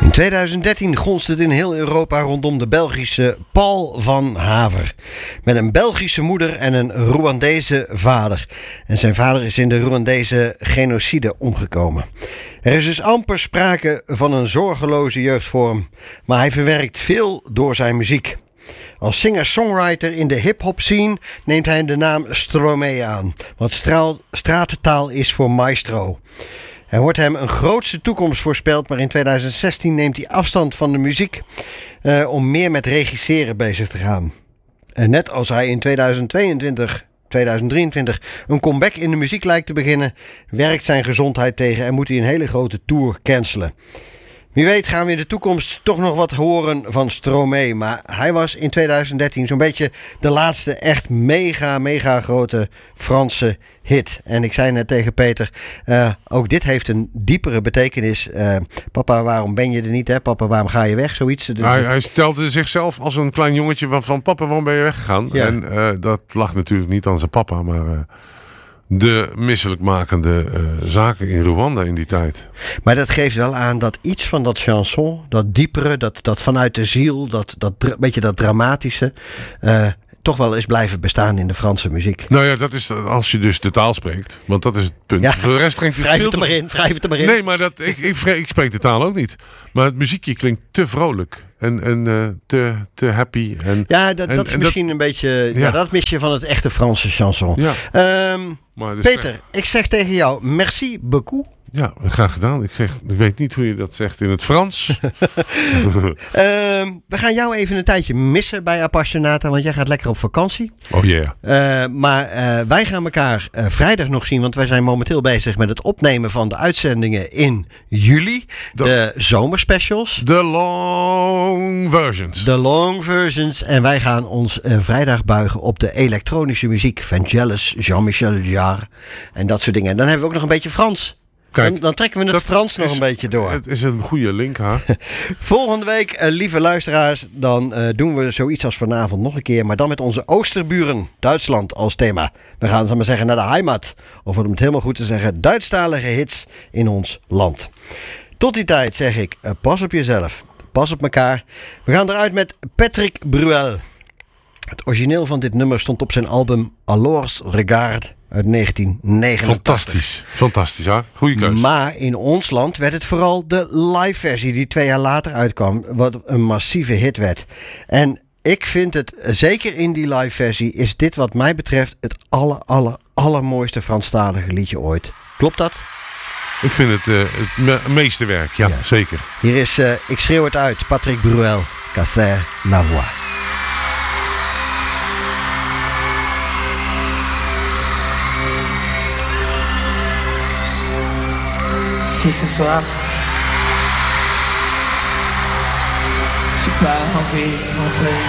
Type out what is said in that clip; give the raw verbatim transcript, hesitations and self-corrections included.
In tweeduizend dertien gonst het in heel Europa rondom de Belgische Paul van Haver. Met een Belgische moeder en een Rwandese vader. En zijn vader is in de Rwandese genocide omgekomen. Er is dus amper sprake van een zorgeloze jeugd voor hem. Maar hij verwerkt veel door zijn muziek. Als singer-songwriter in de hip-hop scene neemt hij de naam Stromae aan. Wat straal, stratentaal is voor maestro. Er wordt hem een grootste toekomst voorspeld, maar in tweeduizend zestien neemt hij afstand van de muziek uh, om meer met regisseren bezig te gaan. En net als hij in tweeduizend tweeëntwintig, tweeduizend drieëntwintig een comeback in de muziek lijkt te beginnen, werkt zijn gezondheid tegen en moet hij een hele grote tour cancelen. Wie weet gaan we in de toekomst toch nog wat horen van Stromae. Maar hij was in tweeduizend dertien zo'n beetje de laatste echt mega, mega grote Franse hit. En ik zei net tegen Peter, uh, ook dit heeft een diepere betekenis. Uh, papa, waarom ben je er niet? Hè? Papa, waarom ga je weg? Zoiets. Hij, hij stelde zichzelf als een klein jongetje van papa, waarom ben je weggegaan? Ja. En uh, dat lag natuurlijk niet aan zijn papa, maar... Uh, de misselijkmakende uh, zaken in Rwanda in die tijd. Maar dat geeft wel aan dat iets van dat chanson, dat diepere, dat, dat vanuit de ziel, dat, dat beetje dat dramatische, uh, toch wel is blijven bestaan in de Franse muziek. Nou ja, dat is als je dus de taal spreekt. Want dat is het punt. Ja. Voor de rest klinkt het wrijf veel het er maar in, wrijf het er maar in. Nee, maar dat, ik, ik, ik spreek de taal ook niet. Maar het muziekje klinkt te vrolijk. En, en uh, te, te happy. En, ja, dat, en, dat is en misschien dat, een beetje... Ja. Ja, dat mis je van het echte Franse chanson. Ja. Um, maar dus Peter, ver... ik zeg tegen jou, merci beaucoup. Ja, graag gedaan. Ik, zeg, ik weet niet hoe je dat zegt in het Frans. uh, we gaan jou even een tijdje missen bij Appassionata, want jij gaat lekker op vakantie. Oh ja. Yeah. Uh, maar uh, wij gaan elkaar uh, vrijdag nog zien, want wij zijn momenteel bezig met het opnemen van de uitzendingen in juli. De, de zomerspecials. De long versions. De long versions. En wij gaan ons uh, vrijdag buigen op de elektronische muziek. Vangelis, Jean-Michel Jarre en dat soort dingen. En dan hebben we ook nog een beetje Frans. Kijk, dan, dan trekken we het Frans nog is, een beetje door. Het is een goede link, hè? Volgende week, uh, lieve luisteraars, dan uh, doen we zoiets als vanavond nog een keer. Maar dan met onze oosterburen, Duitsland, als thema. We gaan, zal maar zeggen, naar de heimat. Of om het helemaal goed te zeggen, Duitsstalige hits in ons land. Tot die tijd zeg ik, uh, pas op jezelf. Pas op elkaar. We gaan eruit met Patrick Bruel. Het origineel van dit nummer stond op zijn album Alors Regard uit negentien negenentachtig. Fantastisch, fantastisch, hè? Goeie keuze. Maar in ons land werd het vooral de live versie die twee jaar later uitkwam, wat een massieve hit werd. En ik vind het, zeker in die live versie, is dit wat mij betreft het aller, aller, allermooiste Franstalige liedje ooit. Klopt dat? Ik vind het uh, het me- meeste werk, ja, ja. Zeker. Hier is, uh, ik schreeuw het uit, Patrick Bruel, Casser la voix. Si ce soir j'ai pas envie de rentrer,